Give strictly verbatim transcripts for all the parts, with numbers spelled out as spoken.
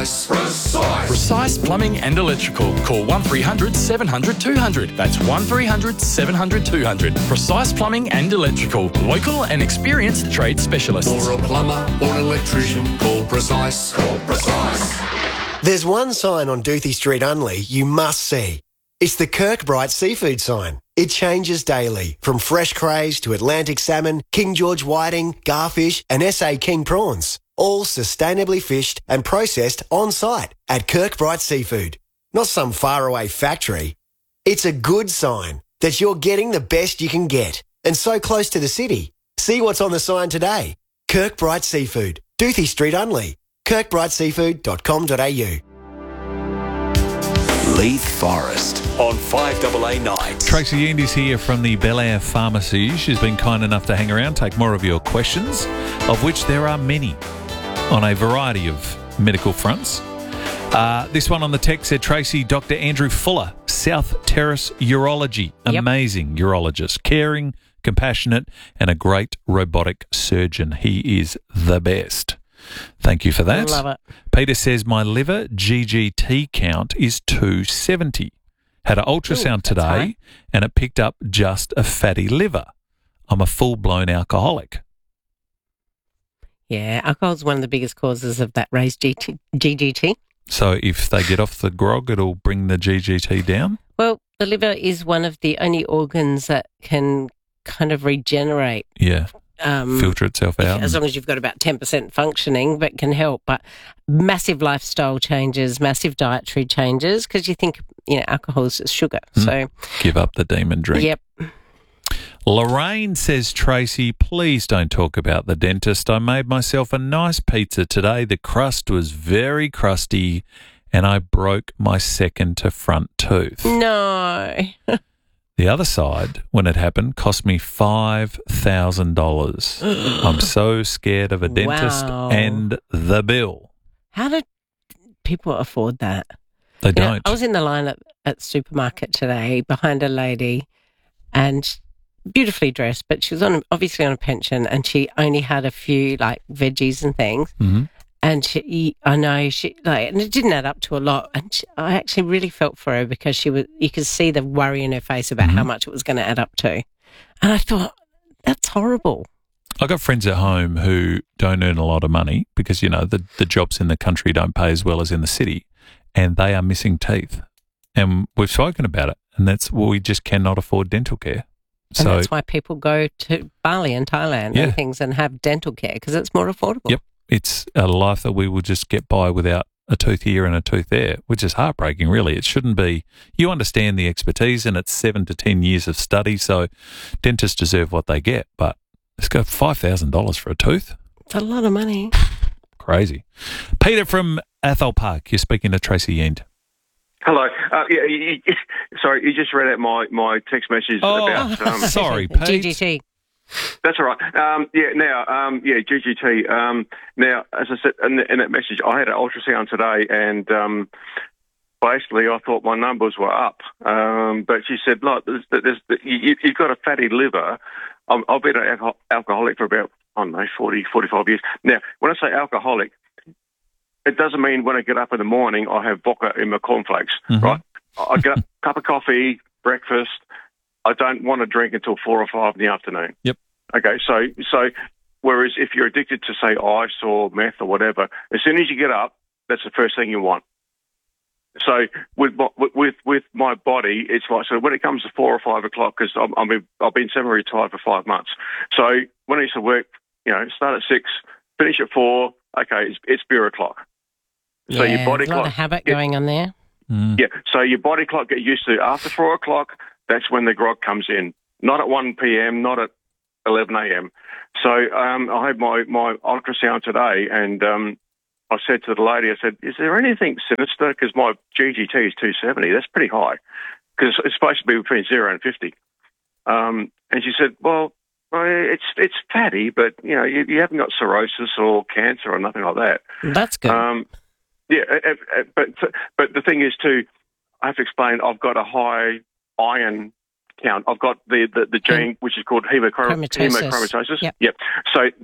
Precise. Precise. Precise Plumbing and Electrical. Call one three hundred seven hundred two hundred. That's one three hundred seven hundred two hundred. Precise Plumbing and Electrical. Local and experienced trade specialists. For a plumber or an electrician, call Precise. Call Precise. There's one sign on Doothie Street Unley you must see. It's the Kirkbride Seafood sign. It changes daily, from fresh crays to Atlantic salmon, King George whiting, garfish and S A King prawns. All sustainably fished and processed on site at Kirkbride Seafood. Not some faraway factory. It's a good sign that you're getting the best you can get and so close to the city. See what's on the sign today. Kirkbride Seafood, Doothie Street Unley, kirkbride seafood dot com dot a u. Leith Forest on five A A Nights. Tracy Yandy's here from the Bel Air Pharmacy. She's been kind enough to hang around, take more of your questions, of which there are many on a variety of medical fronts. Uh, this one on the text said, Tracy, Doctor Andrew Fuller, South Terrace Urology. Yep. Amazing urologist, caring, compassionate, and a great robotic surgeon. He is the best. Thank you for that. Love it. Peter says, my liver G G T count is two seventy. Had an ultrasound Ooh, today high. and it picked up just a fatty liver. I'm a full-blown alcoholic. Yeah, alcohol is one of the biggest causes of that raised G G T. So if they get off the grog, it'll bring the G G T down? Well, the liver is one of the only organs that can kind of regenerate. Yeah, Um, filter itself out. As long as you've got about ten percent functioning, but can help. But massive lifestyle changes, massive dietary changes, because you think, you know, alcohol is just sugar. Mm. So, Give up the demon drink. yep. Lorraine says, Tracy, please don't talk about the dentist. I made myself a nice pizza today. The crust was very crusty and I broke my second to front tooth. No. The other side, when it happened, cost me five thousand dollars. I'm so scared of a dentist Wow. and the bill. How do people afford that? They You know, don't. I was in the line at, at the supermarket today behind a lady and beautifully dressed, but she was on obviously on a pension and she only had a few like veggies and things. Mhm. And she, I know she like, and it didn't add up to a lot. And she, I actually really felt for her because she was, you could see the worry in her face about Mhm. how much it was going to add up to. And I thought, that's horrible. I've got friends at home who don't earn a lot of money because, you know, the, the jobs in the country don't pay as well as in the city, and they are missing teeth. And we've spoken about it, and that's, well, we just cannot afford dental care. And So, that's why people go to Bali and Thailand Yeah. and things and have dental care because it's more affordable. Yep. It's a life that we will just get by without a tooth here and a tooth there, which is heartbreaking, really. It shouldn't be. You understand the expertise, and it's seven to ten years of study, so dentists deserve what they get. But let's go five thousand dollars for a tooth. It's a lot of money. Crazy. Peter from Athol Park, you're speaking to Tracy Yend. Hello. Uh, yeah, you, you, sorry, you just read out my, my text message Oh, about... Um, sorry, Pete. G G T. That's all right. Um, yeah, now, um, yeah, G G T. Um, now, as I said in, the, in that message, I had an ultrasound today and um, basically I thought my numbers were up. Um, but she said, look, there's, there's, you, you've got a fatty liver. I'm, I've been an alcohol, alcoholic for about, I don't know, forty, forty-five years. Now, when I say alcoholic, it doesn't mean when I get up in the morning I have vodka in my cornflakes, Mhm. right? I get a cup of coffee, breakfast. I don't want to drink until four or five in the afternoon. Yep. Okay, so so whereas if you're addicted to, say, ice or meth or whatever, as soon as you get up, that's the first thing you want. So with my- with with my body, it's like, so when it comes to four or five o'clock, because I'm, I'm I've been semi-retired for five months. So when I used to work, you know, start at six, finish at four. Okay, it's, it's beer o'clock. So yeah, your body a lot clock, of habit yeah. going on there. Mm. Yeah, so your body clock get used to after four o'clock. That's when the grog comes in. Not at one p.m. Not at eleven a.m. So um, I had my, my ultrasound today, and um, I said to the lady, I said, "Is there anything sinister? Because my G G T is two seventy. That's pretty high, because it's supposed to be between zero and fifty." Um, and she said, "Well, well, it's it's fatty, but you know, you, you haven't got cirrhosis or cancer or nothing like that." That's good. Um, yeah, uh, uh, but but the thing is too, I have to explain. I've got a high iron count. I've got the, the, the gene which is called hemochromatosis. Chromatosis. hemochromatosis. Yep. Yep. So that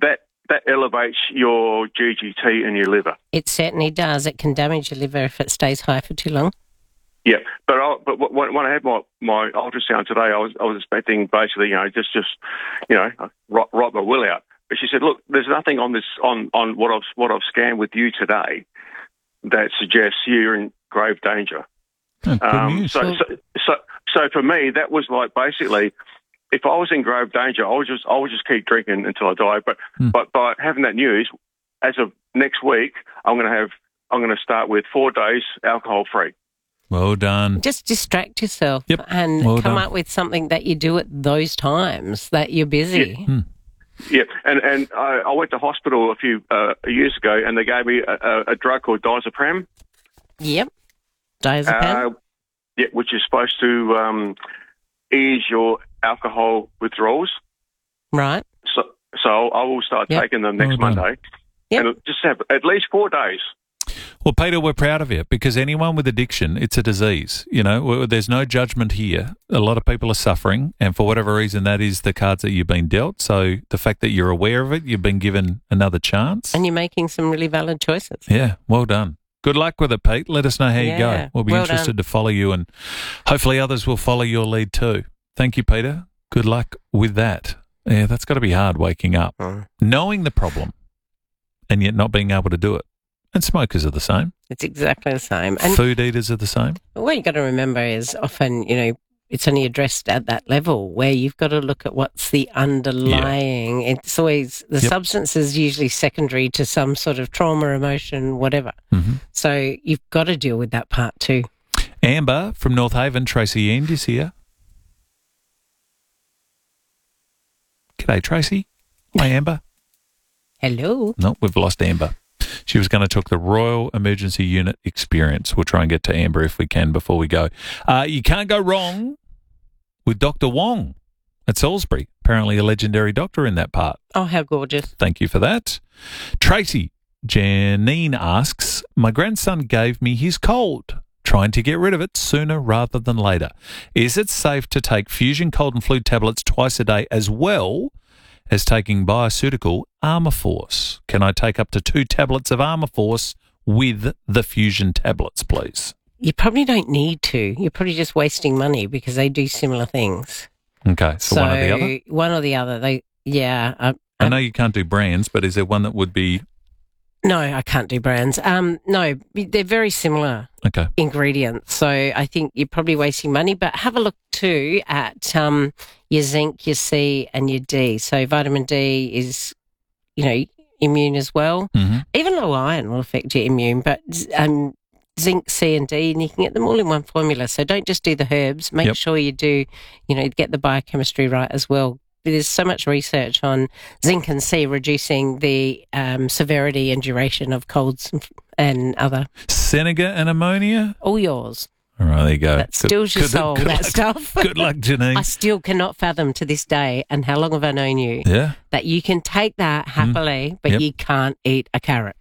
that elevates your G G T in your liver. It certainly does. It can damage your liver if it stays high for too long. Yeah, but I, but when, when I had my, my ultrasound today, I was I was expecting basically, you know, just just you know, write, write my will out. But she said, look, there's nothing on this on, on what I've what I've scanned with you today that suggests you're in grave danger. Oh, good um, news. so, so so so for me, that was like basically, if I was in grave danger, I would just I would just keep drinking until I die. But Hmm. but by having that news, as of next week, I'm going to have I'm going to start with four days alcohol free. Well done. Just distract yourself Yep. and Well come done. up with something that you do at those times that you're busy. Hmm. Yeah, and and I, I went to hospital a few uh, years ago, and they gave me a, a, a drug called diazepam, Yep. Diazepam. uh, yeah, which is supposed to um, ease your alcohol withdrawals. right. So, so I will start Yep. taking them next Well done. Monday, Yep. and just have at least four days. Well, Peter, we're proud of you because anyone with addiction, it's a disease. You know, w- there's no judgment here. A lot of people are suffering, and for whatever reason, that is the cards that you've been dealt. So the fact that you're aware of it, you've been given another chance. And you're making some really valid choices. Yeah, well done. Good luck with it, Pete. Let us know how you go. Yeah, We'll be well interested done. to follow you, and hopefully others will follow your lead too. Thank you, Peter. Good luck with that. Yeah, that's got to be hard waking up, Mm. knowing the problem, and yet not being able to do it. And smokers are the same. It's exactly the same. And Food eaters are the same. what you've got to remember is often, you know, it's only addressed at that level where you've got to look at what's the underlying. It's always, the Yep. substance is usually secondary to some sort of trauma, emotion, whatever. hmm So you've got to deal with that part too. Amber from North Haven, Tracy Andy's here. G'day, Tracy. Hi, Amber. Hello. No, we've lost Amber. She was going to talk the Royal Emergency Unit experience. We'll try and get to Amber if we can before we go. Uh, you can't go wrong with Doctor Wong at Salisbury. Apparently a legendary doctor in that part. Oh, how gorgeous. Thank you for that. Tracy, Janine asks, my grandson gave me his cold, trying to get rid of it sooner rather than later. Is it safe to take Fusion cold and flu tablets twice a day as well as taking Bioceutical Armour Force? Can I take up to two tablets of Armour Force with the Fusion tablets, please? You probably don't need to. You're probably just wasting money because they do similar things. Okay, so, So one or the other? one or the other. They, yeah. I, I know you can't do brands, but is there one that would be... No, I can't do brands. Um, no, they're very similar Okay. ingredients. So I think you're probably wasting money. But have a look too at um, your zinc, your C, and your D. So vitamin D is, you know, immune as well. hmm Even low iron will affect your immune, but um, zinc, C, and D, and you can get them all in one formula. So don't just do the herbs. Make Yep. sure you do, you know, get the biochemistry right as well. There's so much research on zinc and C reducing the um, severity and duration of colds and, and other. Seneca and ammonia? All yours. All right, there you go. That stills your soul, that luck. stuff. Good luck, Janine. I still cannot fathom to this day, and how long have I known you, yeah. that you can take that happily, but Yep. you can't eat a carrot.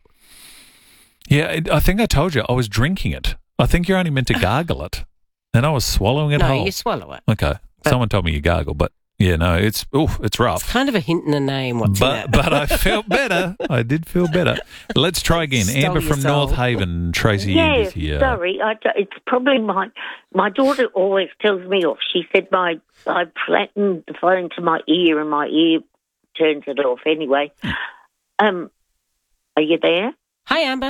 Yeah, it, I think I told you I was drinking it. I think you're only meant to gargle it, and I was swallowing it No, whole. you swallow it. Okay, But- someone told me you gargle, but yeah, no, it's oof, it's It's rough. kind of a hint in the name. What's in But it? but I felt better. I did feel better. Let's try again. Stole Amber your from soul. North Haven, Tracy Yes, Andy's here. sorry. I, d- it's probably my my daughter always tells me off. She said my I flattened the phone to my ear and my ear turns it off anyway. Um, are you there? Hi, Amber.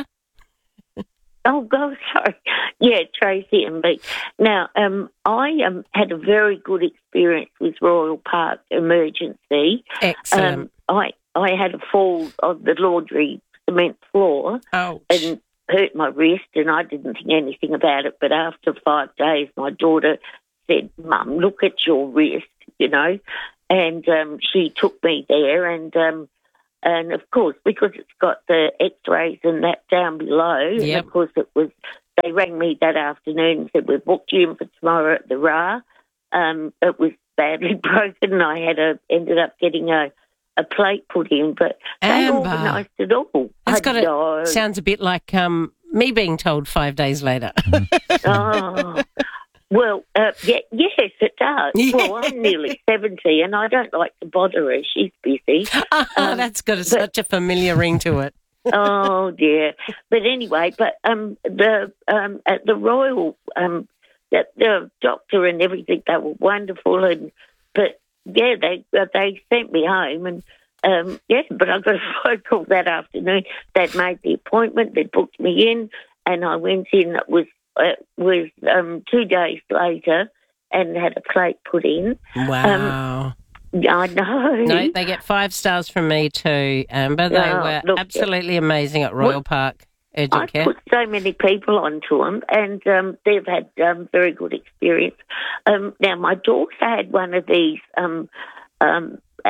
Oh, God, sorry. Yeah, Tracy and me. Now, um, I um, had a very good experience with Royal Park Emergency. Excellent. Um, I I had a fall on the laundry cement floor Ouch. and hurt my wrist, and I didn't think anything about it. But after five days, my daughter said, "Mum, look at your wrist," you know, and um, she took me there, and um, and of course, because it's got the X-rays and that down below, and Yep. of course, it was. They rang me that afternoon and said, "We've booked you in for tomorrow at the R A." Um, it was badly broken, and I had a ended up getting a. a plate put in, but they Amber. organised it all. That's I got know. it. Sounds a bit like um, me being told five days later. Oh, Well, uh, yeah, yes, it does. Well, I'm nearly seventy and I don't like to bother her. She's busy. Oh, Um, that's got a, but- such a familiar ring to it. Oh, dear. But anyway, but um, the um, at the Royal, um, the, the doctor and everything, they were wonderful. And But, yeah, they uh, they sent me home and, um, yeah, but I got a phone call that afternoon. They'd made the appointment, they'd booked me in, and I went in. It was Uh, was um, two days later and had a plate put in. Wow. Um, I know. No, they get five stars from me too, Amber. They Oh, were look, absolutely amazing at Royal well, Park Urgent I Care. put so many people onto them, and um, they've had um, very good experience. Um, now, my daughter had one of these. Um, um, uh,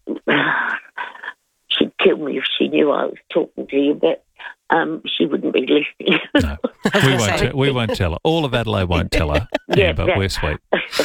she'd kill me if she knew I was talking to you, but um, she wouldn't be listening. No, we won't. Te- we won't tell her. All of Adelaide won't tell her. Yeah, but that- we're sweet.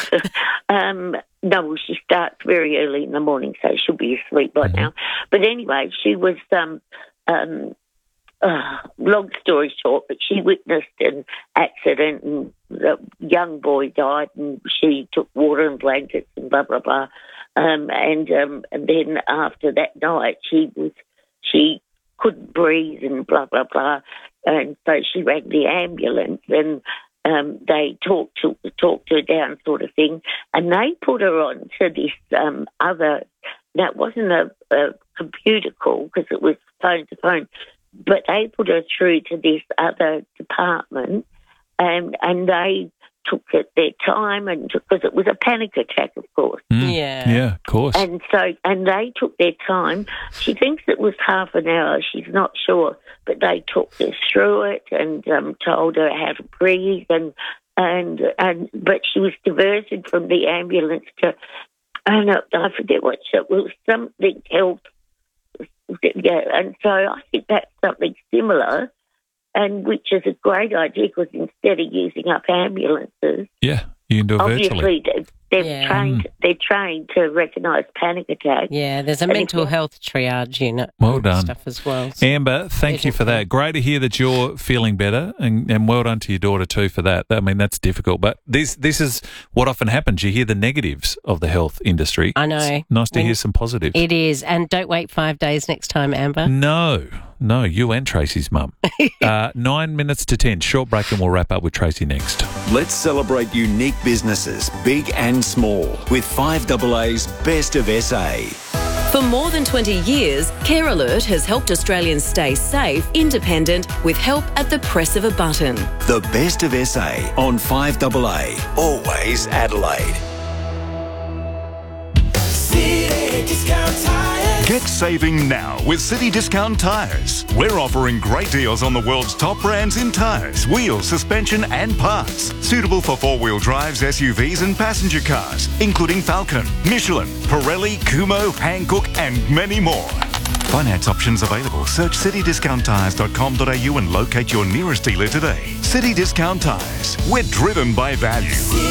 um, no, well, she starts very early in the morning, so she'll be asleep by Mhm. now. But anyway, she was, um, um, uh, long story short, but she witnessed an accident and the young boy died and she took water and blankets and blah, blah, blah. Um, and, um, and then after that night, she was, she couldn't breathe and blah, blah, blah. And so she rang the ambulance and um, they talked to talked her down sort of thing. And they put her on to this um, other, now it wasn't a, a computer call because it was phone to phone, but they put her through to this other department and, and they took it, their time and because it was a panic attack, of course. Mm. Yeah. Yeah, of course. And so, and they took their time. She thinks it was half an hour. She's not sure, but they took her through it and um, told her how to breathe. And and and but she was diverted from the ambulance to, I don't know, I forget what it was, something health. Yeah, and so I think that's something similar. And which is a great idea because instead of using up ambulances, yeah, you can do it virtually. obviously they've, they've Yeah. trained. They're trained to recognise panic attacks. Yeah, there's a And if mental you- health triage unit. Well and done. Stuff as well. So- Amber, thank you for that. Great to hear that you're feeling better, and, and well done to your daughter too for that. I mean, that's difficult, but this this is what often happens. You hear the negatives of the health industry. I know. It's nice to When- hear some positives. It is. And don't wait five days next time, Amber. No, no, you and Tracy's mum. uh, nine minutes to ten. Short break and we'll wrap up with Tracy next. Let's celebrate unique businesses, big and small, with five A A's Best of S A. For more than twenty years, Care Alert has helped Australians stay safe, independent, with help at the press of a button. The Best of S A on five A A. Always Adelaide. Get saving now with City Discount Tyres. We're offering great deals on the world's top brands in tyres, wheels, suspension and parts. Suitable for four-wheel drives, S U Vs and passenger cars, including Falcon, Michelin, Pirelli, Kumho, Hankook and many more. Finance options available. Search city discount tyres dot com dot a u and locate your nearest dealer today. City Discount Tyres. We're driven by value.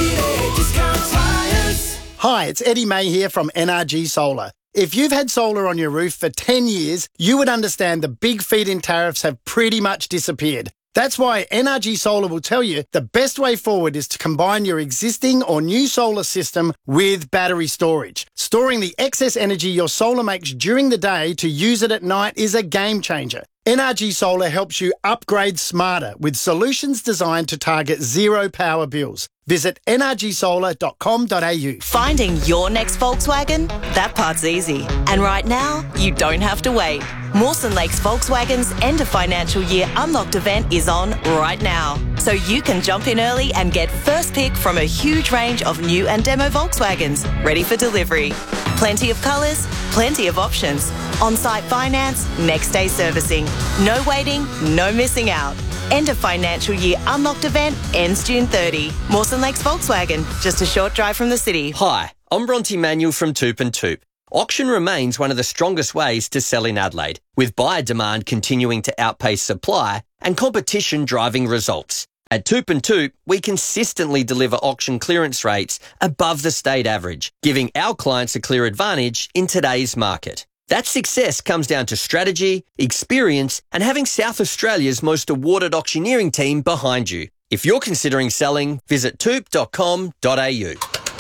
Hi, it's Eddie May here from N R G Solar. If you've had solar on your roof for ten years, you would understand the big feed-in tariffs have pretty much disappeared. That's why N R G Solar will tell you the best way forward is to combine your existing or new solar system with battery storage. Storing the excess energy your solar makes during the day to use it at night is a game changer. N R G Solar helps you upgrade smarter with solutions designed to target zero power bills. Visit n r g solar dot com dot a u. Finding your next Volkswagen? That part's easy. And right now, you don't have to wait. Mawson Lakes Volkswagen's end of financial year unlocked event is on right now. So you can jump in early and get first pick from a huge range of new and demo Volkswagens ready for delivery. Plenty of colours, plenty of options. On-site finance, next day servicing. No waiting, no missing out. End of financial year unlocked event ends June thirtieth. Mawson Lakes Volkswagen, just a short drive from the city. Hi, I'm Bronte Manuel from Toop and Toop. Auction remains one of the strongest ways to sell in Adelaide, with buyer demand continuing to outpace supply and competition driving results. At Toop and Toop, we consistently deliver auction clearance rates above the state average, giving our clients a clear advantage in today's market. That success comes down to strategy, experience, and having South Australia's most awarded auctioneering team behind you. If you're considering selling, visit toop dot com dot a u.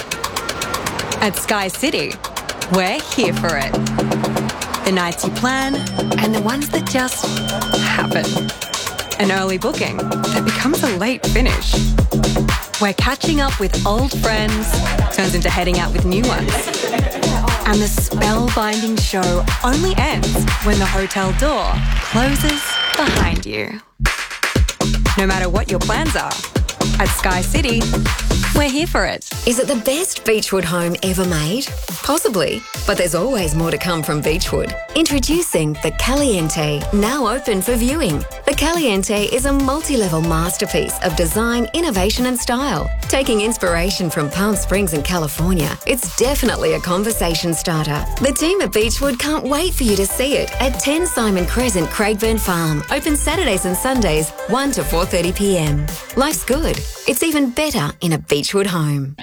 At Sky City, we're here for it. The nights you plan and the ones that just happen. An early booking that becomes a late finish. Where catching up with old friends turns into heading out with new ones. And the spellbinding show only ends when the hotel door closes behind you. No matter what your plans are, at Sky City, we're here for it. Is it the best Beechwood home ever made? Possibly, but there's always more to come from Beechwood. Introducing the Caliente, now open for viewing. The Caliente is a multi-level masterpiece of design, innovation and style. Taking inspiration from Palm Springs and California, it's definitely a conversation starter. The team at Beechwood can't wait for you to see it at ten Simon Crescent, Craigburn Farm. Open Saturdays and Sundays, one to four thirty p m. Life's good. It's even better in a Beechwood home.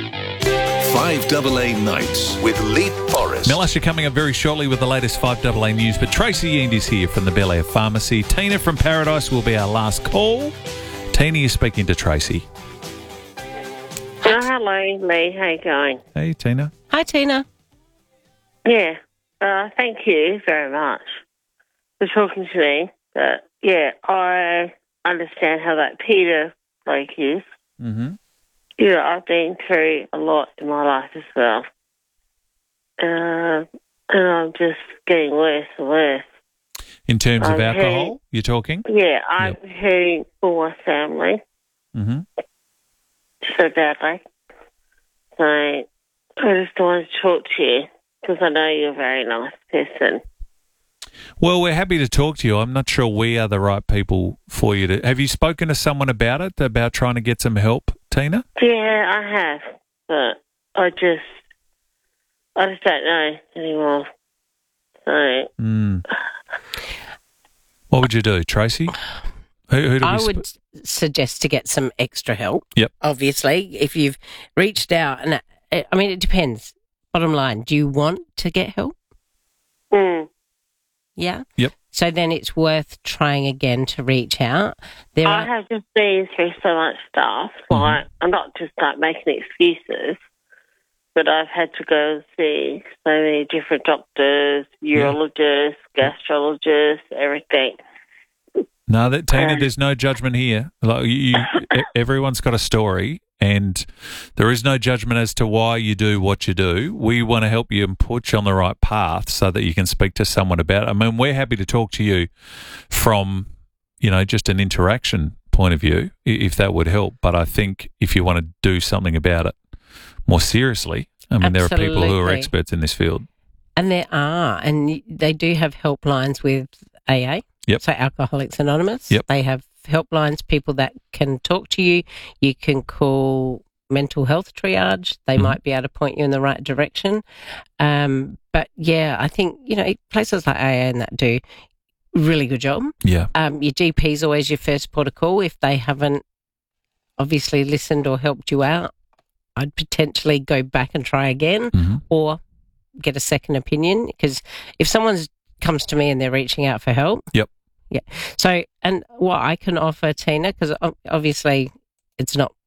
five A A Nights with Leap Forrest. Mel Usher coming up very shortly with the latest five A A news, but Tracy Eend is here from the Bel Air Pharmacy. Tina from Paradise will be our last call. Tina, you're speaking to Tracy. Oh, hello, Lee. How you going? Hey, Tina. Hi, Tina. Yeah, uh, thank you very much for talking to me. But, yeah, I understand how that Peter bloke is. Mm-hmm. You know, I've been through a lot in my life as well. Uh, and I'm just getting worse and worse. In terms I'm of alcohol, hurting, you're talking? Yeah, I'm yep. hurting for my family. Mm-hmm. So badly. So I just wanted to talk to you because I know you're a very nice person. Well, we're happy to talk to you. I'm not sure we are the right people for you to... Have you spoken to someone about it, about trying to get some help, Tina? Yeah, I have. But I just... I just don't know anymore. So... Mm. What would you do, Tracy? Who, who do I we would sp- suggest to get some extra help. Yep. Obviously, if you've reached out, and I mean, it depends. Bottom line, do you want to get help? Mm. Yeah? Yep. So then it's worth trying again to reach out. There I are, have just been through so much stuff. Mm-hmm. Like, I'm not just like making excuses, but I've had to go and see so many different doctors, urologists, yeah. gastrologists, everything. No, that Tina, Um, there's no judgment here. Like you, you, everyone's got a story, and there is no judgment as to why you do what you do. We want to help you and put you on the right path so that you can speak to someone about it. I mean, we're happy to talk to you from, you know, just an interaction point of view, i- if that would help. But I think if you want to do something about it more seriously, I mean, there are people who are Absolutely. experts in this field. and there are, and they do have helplines with A A. Yep. So Alcoholics Anonymous. Yep. They have helplines, people that can talk to you. You can call mental health triage. They Mhm. might be able to point you in the right direction. Um, but yeah, I think, you know, places like A A and that do really good job. Yeah. Um, your G P is always your first port of call. If they haven't obviously listened or helped you out, I'd potentially go back and try again Mhm. or get a second opinion. Because if someone's comes to me and they're reaching out for help. Yep. Yeah. So, and what I can offer, Tina, because obviously it's not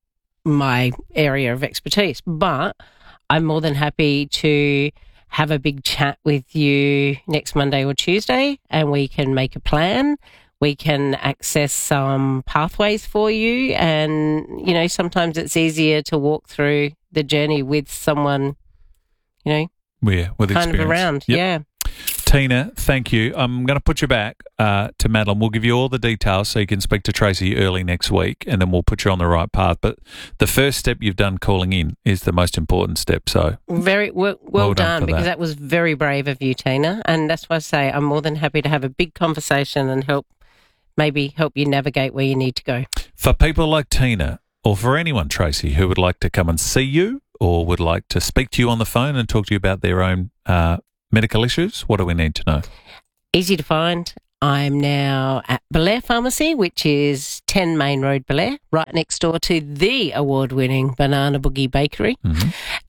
my area of expertise, but I'm more than happy to have a big chat with you next Monday or Tuesday, and we can make a plan. We can access some pathways for you, and, you know, sometimes it's easier to walk through the journey with someone, you know, Yeah, with kind experience. of around. Yep. Yeah. Tina, thank you. I'm going to put you back uh, to Madeline. We'll give you all the details so you can speak to Tracy early next week, and then we'll put you on the right path. But the first step you've done, calling in, is the most important step. So Very well, well, Well done done, for because that. that was very brave of you, Tina. And that's why I say I'm more than happy to have a big conversation and help, maybe help you navigate where you need to go. for people like Tina, or for anyone, Tracy, who would like to come and see you or would like to speak to you on the phone and talk to you about their own uh, medical issues, what do we need to know? Easy to find. I'm now at Belair Pharmacy, which is ten Main Road, Belair, right next door to the award-winning Banana Boogie Bakery. Mm-hmm.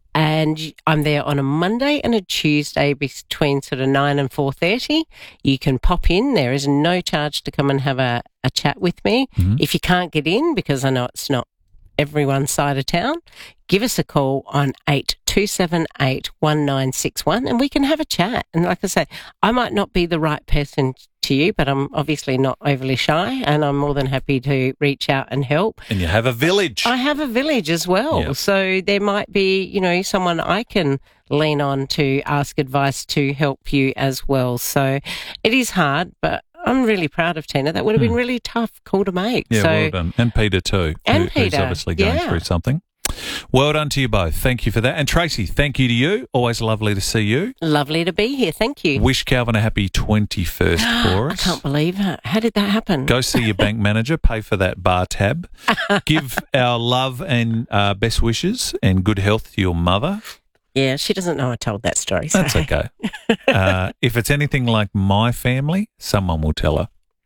And I'm there on a Monday and a Tuesday between sort of nine and four thirty. You can pop in. There is no charge to come and have a, a chat with me. Mm-hmm. If you can't get in, because I know it's not everyone's side of town, give us a call on eight two seven eight one nine six one and we can have a chat. And like I say, I might not be the right person to you, but I'm obviously not overly shy and I'm more than happy to reach out and help. And you have a village. I have a village as well. Yep. So there might be, you know, someone I can lean on to ask advice to help you as well. So it is hard, but I'm really proud of Tina. That would have been really tough call to make. Yeah, so, well done. And Peter too. And who, Peter. Who's obviously going yeah. through something. Well done to you both. Thank you for that. And Tracy, thank you to you. Always lovely to see you. Lovely to be here. Thank you. Wish Calvin a happy twenty-first for us. I can't believe it. How did that happen? Go see your bank manager. Pay for that bar tab. Give our love and uh, best wishes and good health to your mother. Yeah, she doesn't know I told that story. So. That's okay. uh, if it's anything like my family, someone will tell her.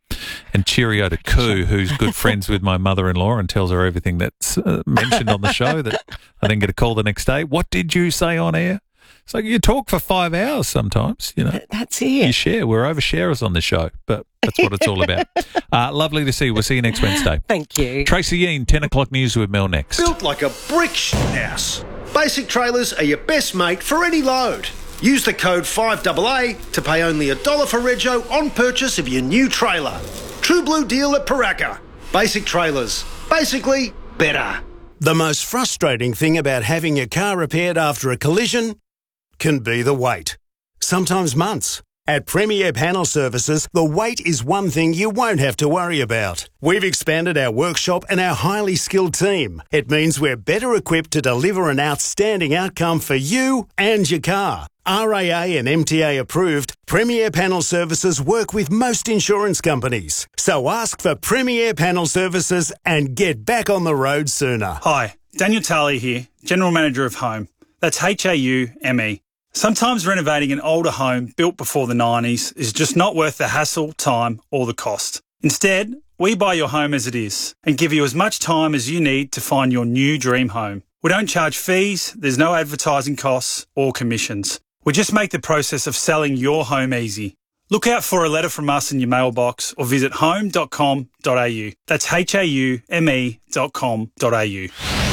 And cheerio to Koo, who's good friends with my mother-in-law and tells her everything that's uh, mentioned on the show that I then get a call the next day. What did you say on air? It's like you talk for five hours sometimes, you know. That's it. You share. We're oversharers on the show, but that's what it's all about. Uh, lovely to see you. We'll see you next Wednesday. Thank you. Tracy Ean, ten o'clock news with Mel next. Built like a brick house. Basic Trailers are your best mate for any load. Use the code five A A to pay only a dollar for rego on purchase of your new trailer. True Blue deal at Paraka. Basic Trailers. Basically, better. The most frustrating thing about having your car repaired after a collision can be the wait. Sometimes months. At Premier Panel Services, the wait is one thing you won't have to worry about. We've expanded our workshop and our highly skilled team. It means we're better equipped to deliver an outstanding outcome for you and your car. R A A and M T A approved, Premier Panel Services work with most insurance companies. So ask for Premier Panel Services and get back on the road sooner. Hi, Daniel Tarley here, General Manager of Home. That's H A U M E. Sometimes renovating an older home built before the nineties is just not worth the hassle, time or the cost. Instead, we buy your home as it is and give you as much time as you need to find your new dream home. We don't charge fees, there's no advertising costs or commissions. We just make the process of selling your home easy. Look out for a letter from us in your mailbox or visit home dot com dot a u. That's H A U M E dot com dot a u.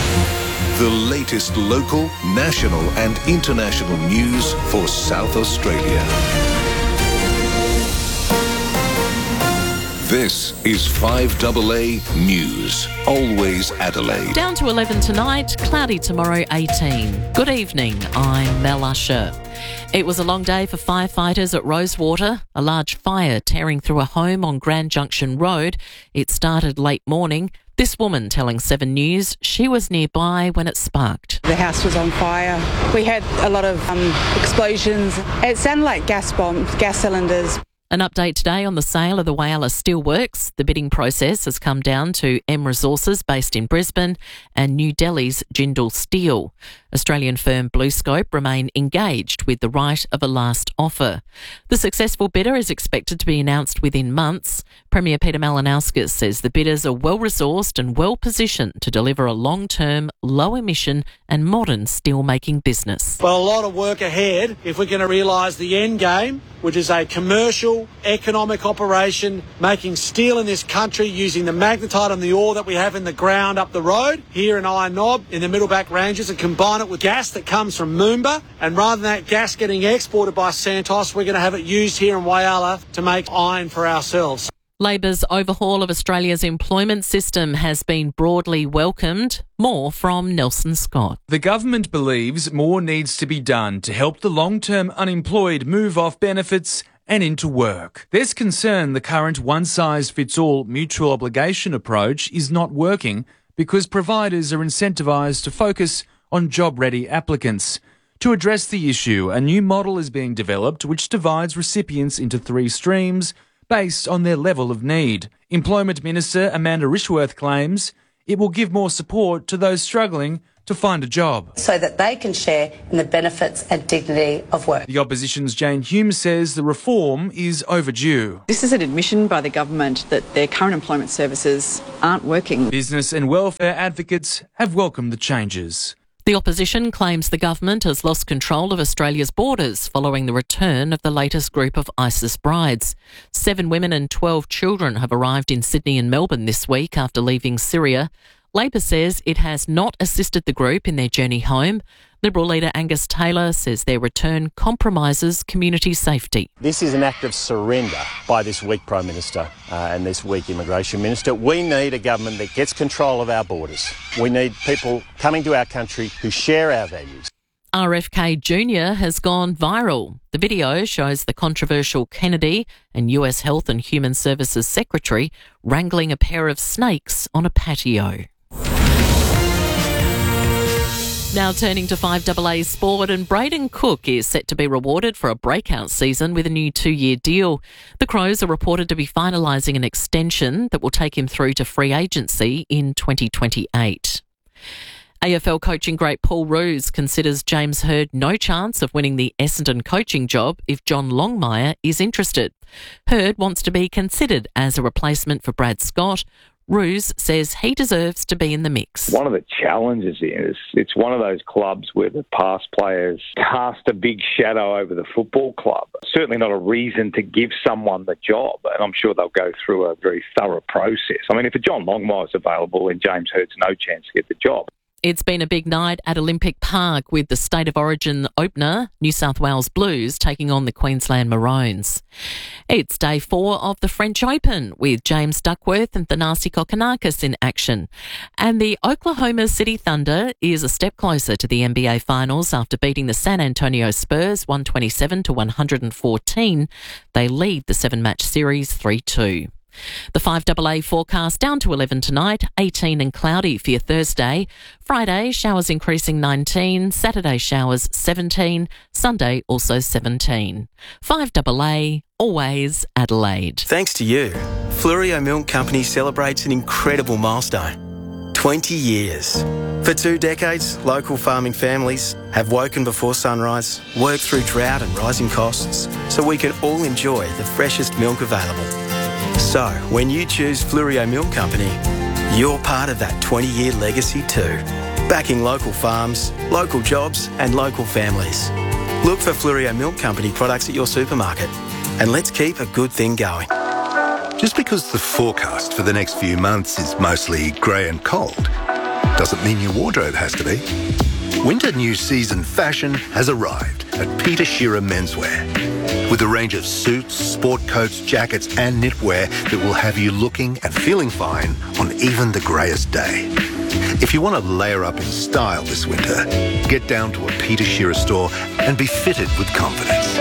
The latest local, national and international news for South Australia. This is five A A News. Always Adelaide. Down to eleven tonight, cloudy tomorrow eighteen. Good evening, I'm Mel Usher. It was a long day for firefighters at Rosewater. A large fire tearing through a home on Grand Junction Road. It started late morning. This woman telling Seven News she was nearby when it sparked. The house was on fire. We had a lot of um, explosions. It sounded like gas bombs, gas cylinders. An update today on the sale of the Whyalla Steelworks. The bidding process has come down to M Resources based in Brisbane and New Delhi's Jindal Steel. Australian firm BlueScope remain engaged with the right of a last offer. The successful bidder is expected to be announced within months. Premier Peter Malinauskas says the bidders are well-resourced and well-positioned to deliver a long-term, low-emission and modern steel-making business. Well, a lot of work ahead if we're going to realise the end game, which is a commercial, economic operation making steel in this country using the magnetite and the ore that we have in the ground up the road here in Iron Knob in the Middleback Ranges and combine it with gas that comes from Moomba. And rather than that gas getting exported by Santos, we're going to have it used here in Whyalla to make iron for ourselves. Labor's overhaul of Australia's employment system has been broadly welcomed. More from Nelson Scott. The government believes more needs to be done to help the long-term unemployed move off benefits and into work. There's concern the current one-size-fits-all mutual obligation approach is not working because providers are incentivised to focus on job-ready applicants. To address the issue, a new model is being developed which divides recipients into three streams based on their level of need. Employment Minister Amanda Rishworth claims it will give more support to those struggling to find a job, so that they can share in the benefits and dignity of work. The opposition's Jane Hume says the reform is overdue. This is an admission by the government that their current employment services aren't working. Business and welfare advocates have welcomed the changes. The opposition claims the government has lost control of Australia's borders following the return of the latest group of ISIS brides. Seven women and twelve children have arrived in Sydney and Melbourne this week after leaving Syria. Labor says it has not assisted the group in their journey home. Liberal leader Angus Taylor says their return compromises community safety. This is an act of surrender by this weak Prime Minister uh, and this weak Immigration Minister. We need a government that gets control of our borders. We need people coming to our country who share our values. R F K Junior has gone viral. The video shows the controversial Kennedy and U S Health and Human Services Secretary wrangling a pair of snakes on a patio. Now turning to five A A sport, and Braden Cook is set to be rewarded for a breakout season with a new two-year deal. The Crows are reported to be finalising an extension that will take him through to free agency in twenty twenty-eight. A F L coaching great Paul Roos considers James Hird no chance of winning the Essendon coaching job if John Longmire is interested. Hird wants to be considered as a replacement for Brad Scott. Roos says he deserves to be in the mix. One of the challenges is it's one of those clubs where the past players cast a big shadow over the football club. Certainly not a reason to give someone the job, and I'm sure they'll go through a very thorough process. I mean, if a John Longmire's available, then James Hird's no chance to get the job. It's been a big night at Olympic Park with the State of Origin opener, New South Wales Blues, taking on the Queensland Maroons. It's day four of the French Open with James Duckworth and Thanasi Kokkinakis in action. And the Oklahoma City Thunder is a step closer to the N B A Finals after beating the San Antonio Spurs one twenty-seven to one fourteen. They lead the seven-match series three two. The five A A forecast down to eleven tonight, eighteen and cloudy for your Thursday. Friday, showers increasing nineteen, Saturday showers seventeen, Sunday also seventeen. five A A, always Adelaide. Thanks to you, Fluorio Milk Company celebrates an incredible milestone. twenty years. For two decades, local farming families have woken before sunrise, worked through drought and rising costs, so we can all enjoy the freshest milk available. So, when you choose Fluorio Milk Company, you're part of that twenty-year legacy too. Backing local farms, local jobs and local families. Look for Fluorio Milk Company products at your supermarket. And let's keep a good thing going. Just because the forecast for the next few months is mostly grey and cold, doesn't mean your wardrobe has to be. Winter new season fashion has arrived at Peter Shearer Menswear. With a range of suits, sport coats, jackets and knitwear that will have you looking and feeling fine on even the greyest day. If you want to layer up in style this winter, get down to a Peter Shearer store and be fitted with confidence.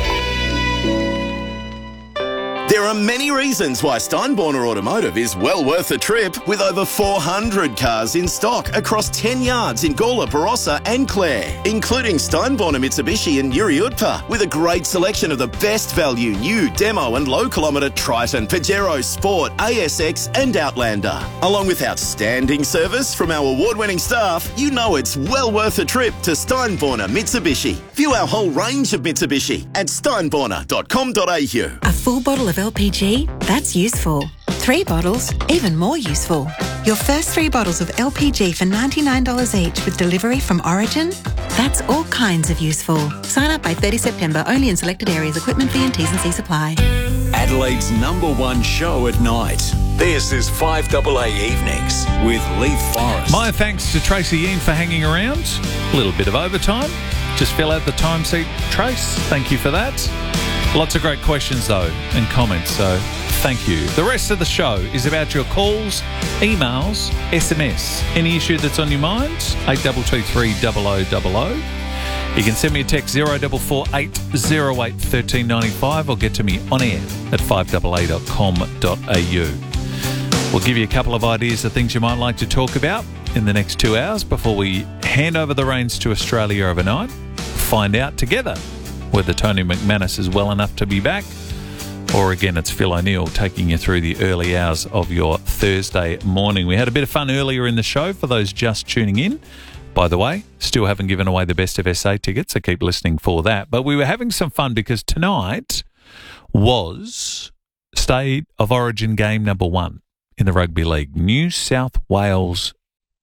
There are many reasons why Steinborner Automotive is well worth a trip, with over four hundred cars in stock across ten yards in Gawler, Barossa and Clare, including Steinborner Mitsubishi and Yuri Utpa, with a great selection of the best value new demo and low kilometre Triton, Pajero Sport, A S X and Outlander. Along with outstanding service from our award-winning staff, you know it's well worth a trip to Steinborner Mitsubishi. View our whole range of Mitsubishi at steinborner dot com dot a u. A full bottle of L P G? That's useful. Three bottles? Even more useful. Your first three bottles of L P G for ninety-nine dollars each with delivery from Origin? That's all kinds of useful. Sign up by thirtieth September, only in selected areas. Equipment fee and T's and C's apply. Adelaide's number one show at night. This is five A A Evenings with Leith Forrest. My thanks to Tracy Ian for hanging around. A little bit of overtime. Just fill out the time sheet, Trace. Thank you for that. Lots of great questions, though, and comments, so thank you. The rest of the show is about your calls, emails, S M S. Any issue that's on your mind, eight two two three double oh double oh. You can send me a text zero four four eight zero eight one three nine five or get to me on air at five A A dot com dot a u. We'll give you a couple of ideas of things you might like to talk about in the next two hours before we hand over the reins to Australia overnight. Find out together whether Tony McManus is well enough to be back, or again, it's Phil O'Neill taking you through the early hours of your Thursday morning. We had a bit of fun earlier in the show for those just tuning in. By the way, still haven't given away the Best of S A tickets, so keep listening for that. But we were having some fun because tonight was State of Origin game number one in the Rugby League. New South Wales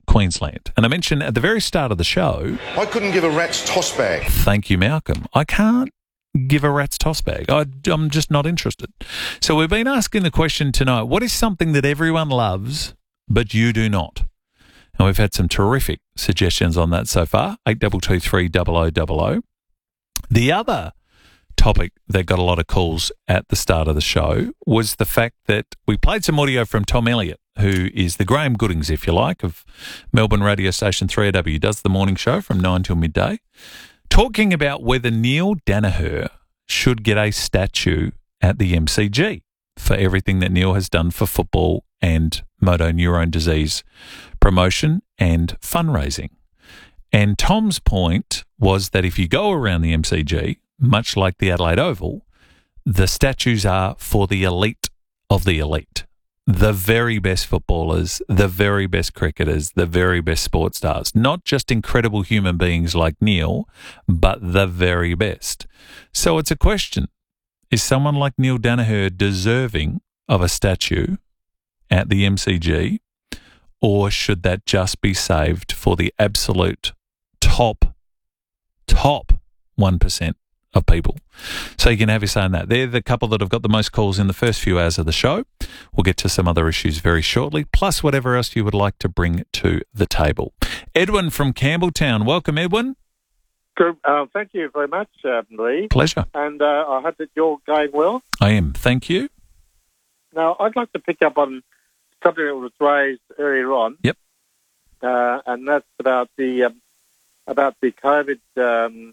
Queensland. And I mentioned at the very start of the show... I couldn't give a rat's toss bag. Thank you, Malcolm. I can't give a rat's toss bag. I, I'm just not interested. So we've been asking the question tonight, what is something that everyone loves but you do not? And we've had some terrific suggestions on that so far, eight two two three double oh double oh. The other topic that got a lot of calls at the start of the show was the fact that we played some audio from Tom Elliott, who is the Graham Goodings, if you like, of Melbourne radio station three A W, does the morning show from nine till midday, talking about whether Neil Daniher should get a statue at the M C G for everything that Neil has done for football and motor neurone disease promotion and fundraising. And Tom's point was that if you go around the M C G, much like the Adelaide Oval, the statues are for the elite of the elite. The very best footballers, the very best cricketers, the very best sports stars. Not just incredible human beings like Neil, but the very best. So it's a question. Is someone like Neil Daniher deserving of a statue at the M C G, or should that just be saved for the absolute top, top one percent of people? So you can have your say on that. They're the couple that have got the most calls in the first few hours of the show. We'll get to some other issues very shortly, plus whatever else you would like to bring to the table. Edwin from Campbelltown. Welcome, Edwin. Good. Uh, thank you very much, uh, Lee. Pleasure. And uh, I hope that you're going well. I am. Thank you. Now, I'd like to pick up on something that was raised earlier on. Yep. Uh, and that's about the um, about the COVID um,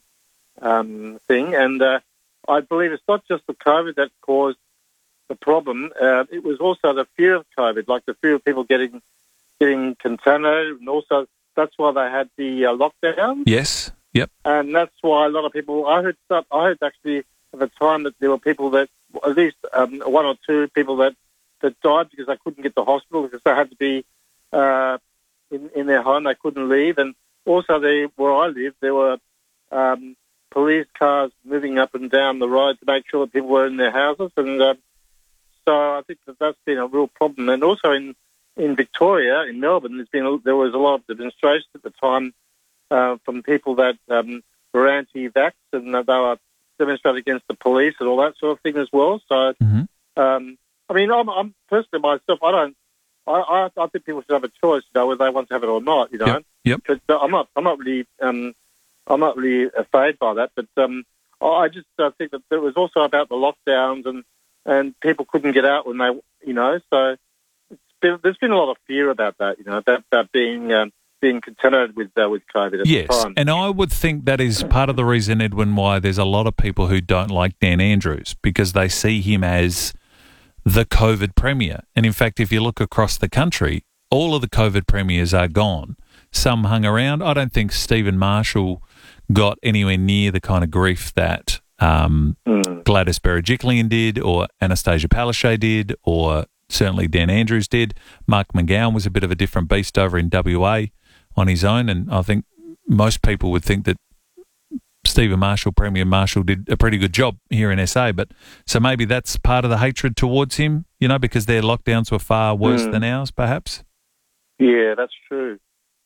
um, thing. And uh, I believe it's not just the COVID that caused the problem. Uh, it was also the fear of COVID, like the fear of people getting getting contaminated, and also that's why they had the uh, lockdown. Yes. Yep. And that's why a lot of people. I heard. I heard actually at the time that there were people that at least um, one or two people that. that died because they couldn't get to hospital because they had to be uh, in, in their home. They couldn't leave. And also they, where I live, there were um, police cars moving up and down the road to make sure that people were in their houses. And uh, so I think that that's been a real problem. And also in, in Victoria, in Melbourne, there's been a, there was a lot of demonstrations at the time uh, from people that um, were anti-vax and uh, they were demonstrating against the police and all that sort of thing as well. So, mm-hmm. um, I mean, I'm, I'm personally myself. I don't. I, I, I think people should have a choice, you know, whether they want to have it or not. You know, yep. Yep. But uh, I'm not. I'm not really. Um, I'm not really afraid by that. But um, I just uh, think that it was also about the lockdowns and, and people couldn't get out when they, you know. So it's been, there's been a lot of fear about that. You know, about, about being um, being contaminated with uh, with COVID at yes, the time. And I would think that is part of the reason, Edwin, why there's a lot of people who don't like Dan Andrews because they see him as the COVID premier. And in fact, if you look across the country, all of the COVID premiers are gone. Some hung around. I don't think Stephen Marshall got anywhere near the kind of grief that um, mm. Gladys Berejiklian did or Anastasia Palaszczuk did or certainly Dan Andrews did. Mark McGowan was a bit of a different beast over in W A on his own, and I think most people would think that Stephen Marshall, Premier Marshall, did a pretty good job here in S A, but so maybe that's part of the hatred towards him, you know, because their lockdowns were far worse mm. than ours, perhaps? Yeah, that's true.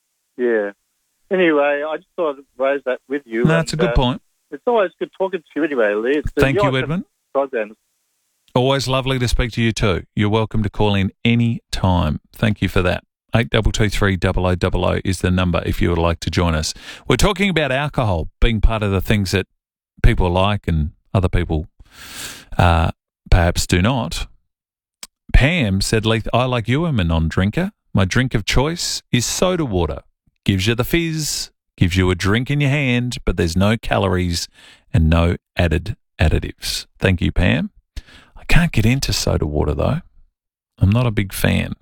Yeah. Anyway, I just thought I'd raise that with you. No, that's a good uh, point. It's always good talking to you anyway, Lee. It's, Thank you, Edwin. Programs. Always lovely to speak to you too. You're welcome to call in any time. Thank you for that. eight two two three double oh double oh is the number if you would like to join us. We're talking about alcohol being part of the things that people like and other people uh, perhaps do not. Pam said, Leith, I like you, I'm a non-drinker. My drink of choice is soda water. Gives you the fizz, gives you a drink in your hand, but there's no calories and no added additives. Thank you, Pam. I can't get into soda water, though. I'm not a big fan.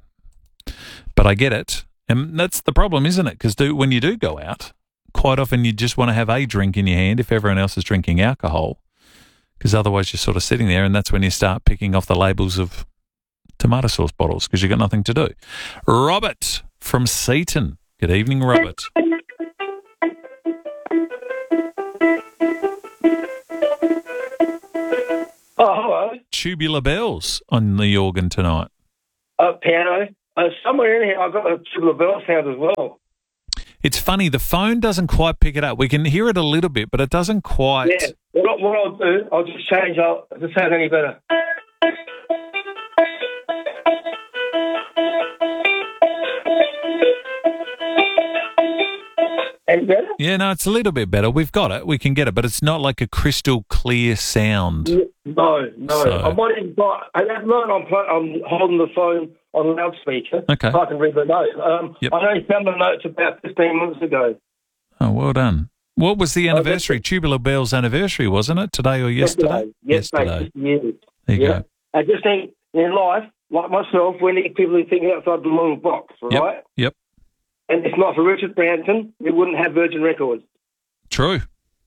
But I get it. And that's the problem, isn't it? Because do, when you do go out, quite often you just want to have a drink in your hand if everyone else is drinking alcohol. Because otherwise you're sort of sitting there and that's when you start picking off the labels of tomato sauce bottles because you've got nothing to do. Robert from Seaton. Good evening, Robert. Oh, hello. Tubular bells on the organ tonight. Uh, piano. Uh, somewhere in here, I've got a Tubular Bell sound as well. It's funny, the phone doesn't quite pick it up. We can hear it a little bit, but it doesn't quite. Yeah. What, what I'll do, I'll just change out if it sounds any better. Any better? Yeah, no, it's a little bit better. We've got it. We can get it, but it's not like a crystal clear sound. No, no. So- I might even buy, at that moment I'm, pl- I'm holding the phone on a loudspeaker. Okay. So I can read the note. Um, Yep. I only found the notes about fifteen months ago. Oh, well done. What was the anniversary? Tubular Bell's anniversary, wasn't it? Today or yesterday? Yesterday. Yesterday. There you Yeah. go. I just think in life, like myself, we need people who think outside the long box, right? Yep. And if not for Richard Branson, we wouldn't have Virgin Records. True.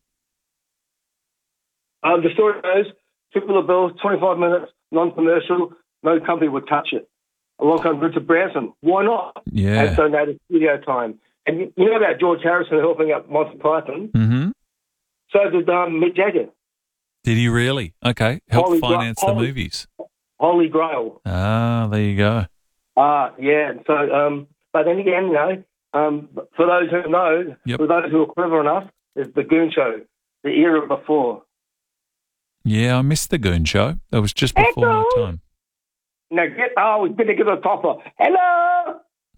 Um, the story goes, Tubular Bells, twenty-five minutes, non-commercial, no company would touch it. Along comes Richard Branson. Why not? Yeah. And donated studio time. And you, you know about George Harrison helping out Monty Python? Mm-hmm. So did um, Mick Jagger. Did he really? Okay. Help Holy Gra- finance the Holy- movies. Holy Grail. Ah, there you go. Ah, yeah. So, um, but then again, you know, um, for those who know, Yep. for those who are clever enough, it's the Goon Show, the era before. Yeah, I missed the Goon Show. That was just before my time. Now get, oh, we better get a topper. Hello!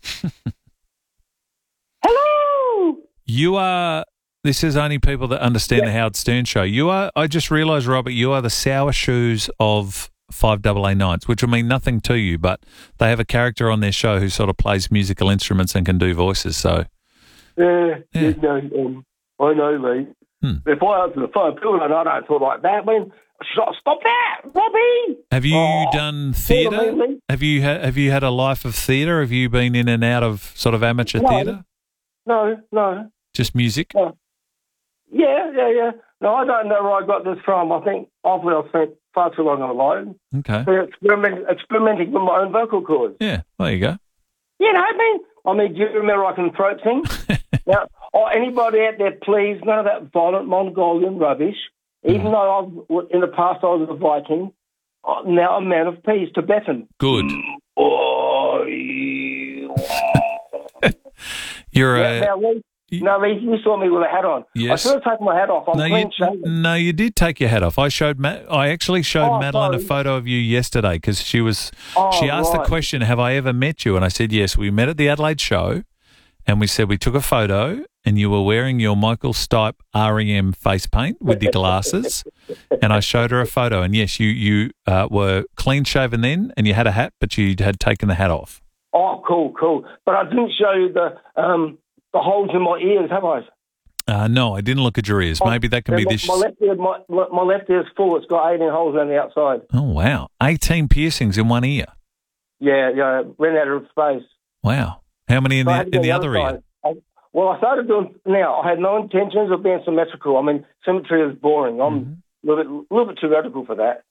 Hello! You are, this is only people that understand the Howard Stern Show. You are, I just realised, Robert, you are the sour shoes of five double A Nights, which will mean nothing to you, but they have a character on their show who sort of plays musical instruments and can do voices, so. Yeah, yeah. No, um, I know, mate. Hmm. If I answer the phone, people don't, I don't talk like that. I mean, stop, stop that, Robbie! Have you Oh, done what do you theatre? mean? Have you ha- have you had a life of theatre? Have you been in and out of sort of amateur No. theatre? No, no. Just music? No. Yeah, yeah, yeah. No, I don't know where I got this from. I think obviously I've spent far too long on the line. Okay. So experiment, experimenting with my own vocal cords. Yeah, there you go. You know what I mean? I mean, do you remember I can throat sing? Now, oh, anybody out there, please, none of that violent Mongolian rubbish. Even though I've, in the past I was a Viking, uh, now I'm a man of peace, Tibetan. Good. Oh, You're yeah, a... now, Lee, now, Lee, you saw me with a hat on. Yes. I should have taken my hat off. I'm No, clean you, shaven. no, you did take your hat off. I showed. Ma- I actually showed Oh, Madeline a sorry. photo of you yesterday because she was. Oh, she asked the right. question, "Have I ever met you?" And I said, "Yes." We met at the Adelaide show, and we said we took a photo, and you were wearing your Michael Stipe R E M face paint with your glasses, and I showed her a photo, and yes, you you uh, were clean shaven then, and you had a hat, but you had taken the hat off. Oh, cool, cool. But I didn't show you the um, the holes in my ears, have I? Uh, no, I didn't look at your ears. Maybe that can Yeah, be my, this. My left ear, my, my left ear's full. It's got eighteen holes on the outside. Oh wow, eighteen piercings in one ear. Yeah, yeah. Ran out of space. Wow, how many in So I the had to in do the other ear? side. I, well, I started doing now. I had no intentions of being symmetrical. I mean, symmetry is boring. I'm Mm-hmm. a little bit, little bit too radical for that.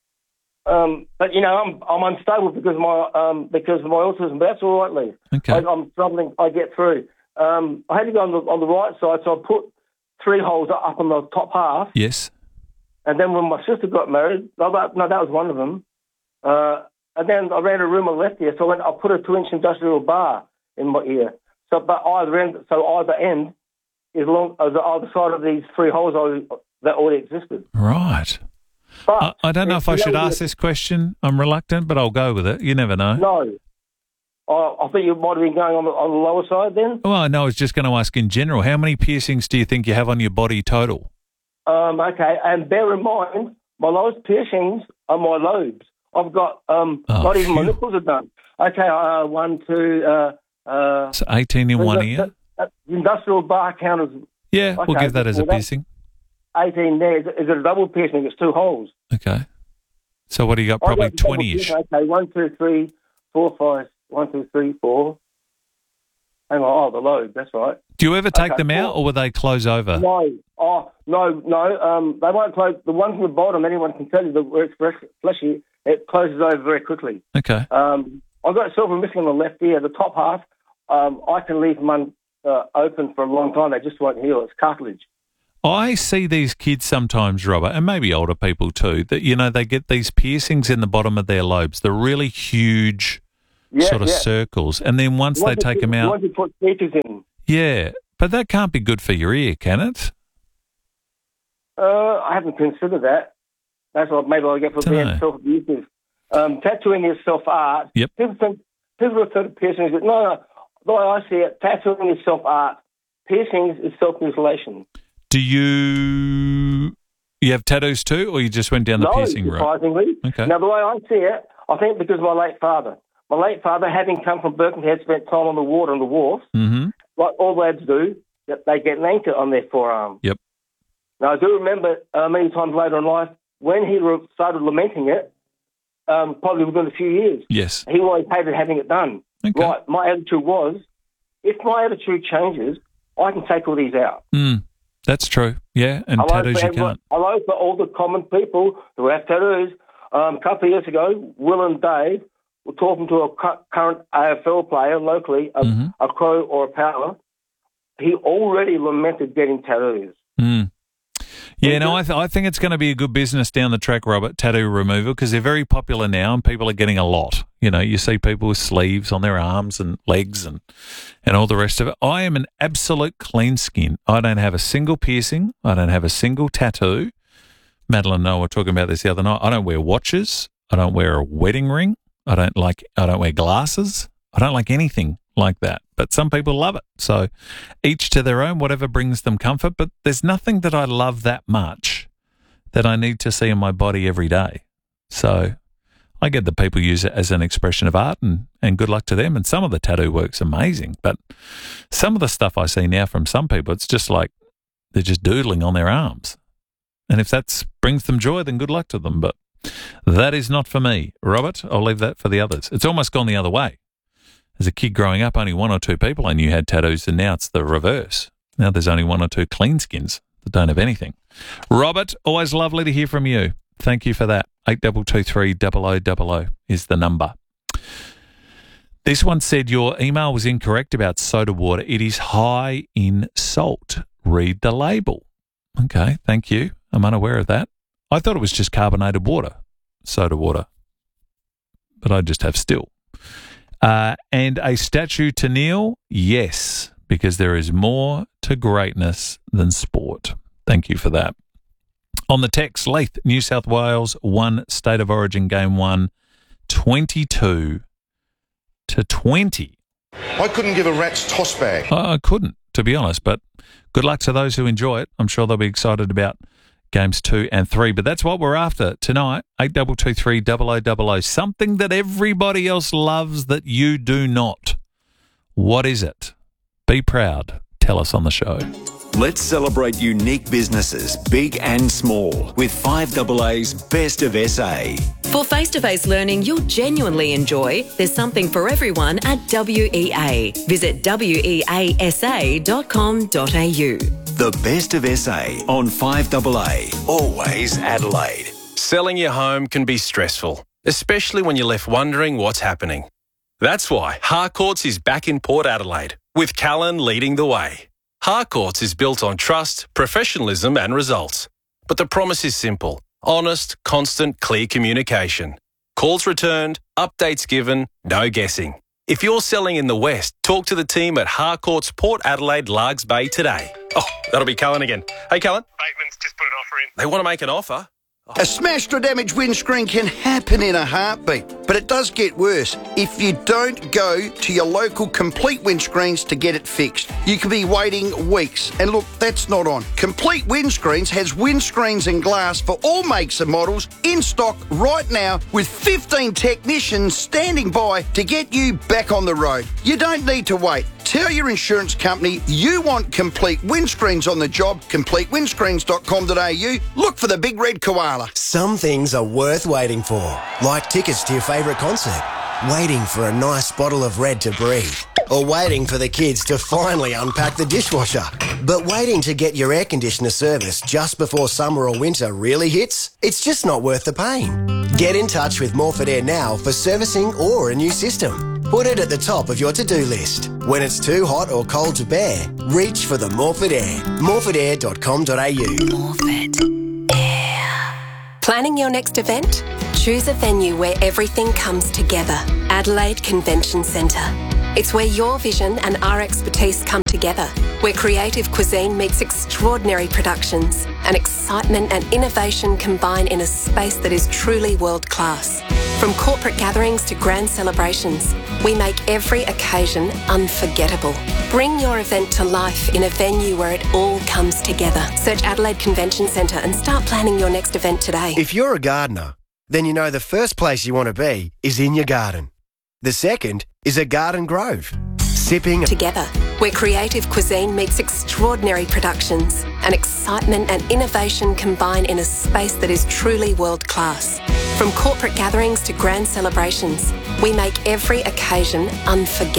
Um, but you know, I'm I'm unstable because of my um because of my autism. But that's all right, Lee. Okay. I, I'm struggling. I get through. Um, I had to go on the on the right side, so I put three holes up on the top half. Yes. And then when my sister got married, no, that, no, that was one of them. Uh, and then I ran a room on the left ear, so I, went, I put a two-inch industrial bar in my ear. So, but either end, so either end is long as the other side of these three holes already, that already existed. Right. But I, I don't know if I should ask this question. I'm reluctant, but I'll go with it. You never know. No. I, I think you might have been going on the, on the lower side then. Well, no, I was just going to ask in general, how many piercings do you think you have on your body total? Um, okay, and bear in mind, my lowest piercings are my lobes. I've got, um, Oh, not even my phew. nipples are done. Okay, uh, one, two, uh, uh, So eighteen in one the, ear? the, the industrial bar count is... Yeah, we'll okay, give that as a well, that's piercing. eighteen there. Is it, is it a double piercing? It's two holes. Okay. So what do you got? I Probably got the double twenty-ish. piercing. Okay, one, two, three, four, five. One, two, three, four. Hang on, oh, the lobe, that's right. Do you ever take Okay, them out, four. or will they close over? No, oh, no, no. Um, they won't close. The one from the bottom, anyone can tell you that where it's fresh, fleshy, it closes over very quickly. Okay. Um, I've got silver missing on the left ear. The top half, um, I can leave them un, uh, open for a long time. They just won't heal. It's cartilage. I see these kids sometimes, Robert, and maybe older people too, that, you know, they get these piercings in the bottom of their lobes, the really huge Yeah, sort of yeah. circles. And then once they take them out... Once you put speakers in. Yeah, but that can't be good for your ear, can it? Uh, I haven't considered that. That's what maybe I get for being Dunno. self-abusive. Um, tattooing is self-art. Yep. People think, people refer to piercings, but no, no. The way I see it, tattooing is self-art. Piercings is self-mutilation. Do you... You have tattoos too, or you just went down the no, piercing route? surprisingly. Okay. Now, the way I see it, I think because of my late father. My late father, having come from Birkenhead, spent time on the water on the wharf, Mm-hmm. like all lads do, that they get an anchor on their forearm. Yep. Now, I do remember uh, many times later in life, when he re- started lamenting it, um, probably within a few years, Yes. he always hated having it done. Okay. Right, my attitude was, if my attitude changes, I can take all these out. Mm, that's true. Yeah, and Hello tattoos for you everyone- can't. Hello for all the common people who have tattoos. Um, a couple of years ago, Will and Dave were talking to a cu- current A F L player locally, a, Mm-hmm. a Crow or a Power. He already lamented getting tattoos. Mm. Yeah, no, I, th- I think it's going to be a good business down the track, Robert, tattoo removal, because they're very popular now and people are getting a lot. You know, you see people with sleeves on their arms and legs and, and all the rest of it. I am an absolute clean skin. I don't have a single piercing. I don't have a single tattoo. Madeline and I were talking about this the other night. I don't wear watches. I don't wear a wedding ring. I don't like, I don't wear glasses. I don't like anything like that. But some people love it. So each to their own, whatever brings them comfort. But there's nothing that I love that much that I need to see in my body every day. So I get that people use it as an expression of art, and, and good luck to them. And some of the tattoo work's amazing. But some of the stuff I see now from some people, it's just like they're just doodling on their arms. And if that brings them joy, then good luck to them. But that is not for me. Robert, I'll leave that for the others. It's almost gone the other way. As a kid growing up, only one or two people I knew had tattoos, and now it's the reverse. Now there's only one or two clean skins that don't have anything. Robert, always lovely to hear from you. Thank you for that. eight two two three, double oh double oh is the number. This one said your email was incorrect about soda water. It is high in salt. Read the label. Okay, thank you. I'm unaware of that. I thought it was just carbonated water, soda water, but I just have still. Uh, and a statue to Neil? Yes, because there is more to greatness than sport. Thank you for that. On the text, Leith, New South Wales won State of Origin game one, twenty-two to twenty. I couldn't give a rat's toss bag. I I couldn't, to be honest, but good luck to those who enjoy it. I'm sure they'll be excited about games two and three, but that's what we're after tonight. eight two two three, double oh double oh. Something that everybody else loves that you do not. What is it? Be proud. Tell us on the show. Let's celebrate unique businesses, big and small, with five A A's Best of S A. For face-to-face learning you'll genuinely enjoy, there's something for everyone at W E A. Visit W E A S A dot com dot A U. The Best of S A on five A A. Always Adelaide. Selling your home can be stressful, especially when you're left wondering what's happening. That's why Harcourts is back in Port Adelaide, with Callan leading the way. Harcourts is built on trust, professionalism and results. But the promise is simple: honest, constant, clear communication. Calls returned, updates given, no guessing. If you're selling in the West, talk to the team at Harcourts Port Adelaide Largs Bay today. Oh, that'll be Callan again. Hey, Callan. Bateman's just put an offer in. They want to make an offer. A smashed or damaged windscreen can happen in a heartbeat, but it does get worse if you don't go to your local Complete Windscreens to get it fixed. You could be waiting weeks, and look, that's not on. Complete Windscreens has windscreens and glass for all makes and models in stock right now, with fifteen technicians standing by to get you back on the road. You don't need to wait. Tell your insurance company you want Complete Windscreens on the job. complete windscreens dot com dot A U. Look for the big red koala. Some things are worth waiting for, like tickets to your favourite concert, waiting for a nice bottle of Red to breathe, or waiting for the kids to finally unpack the dishwasher. But waiting to get your air conditioner serviced just before summer or winter really hits? It's just not worth the pain. Get in touch with Morford Air now for servicing or a new system. Put it at the top of your to-do list. When it's too hot or cold to bear, reach for the Morford Air. morford air dot com dot A U. Morford Air. Planning your next event? Choose a venue where everything comes together. Adelaide Convention Centre. It's where your vision and our expertise come together, where creative cuisine meets extraordinary productions and excitement and innovation combine in a space that is truly world-class. From corporate gatherings to grand celebrations, we make every occasion unforgettable. Bring your event to life in a venue where it all comes together. Search Adelaide Convention Centre and start planning your next event today. If you're a gardener, then you know the first place you want to be is in your garden. The second is a garden grove. Sipping together, where creative cuisine meets extraordinary productions and excitement and innovation combine in a space that is truly world-class. From corporate gatherings to grand celebrations, we make every occasion unforgettable.